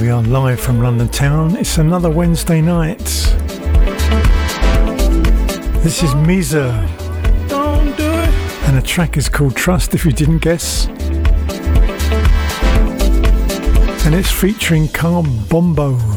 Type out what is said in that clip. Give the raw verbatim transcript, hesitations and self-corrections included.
we are live from London town. It's another Wednesday night. This is Misa, and the track is called Trust, if you didn't guess. And it's featuring Calm Bombo.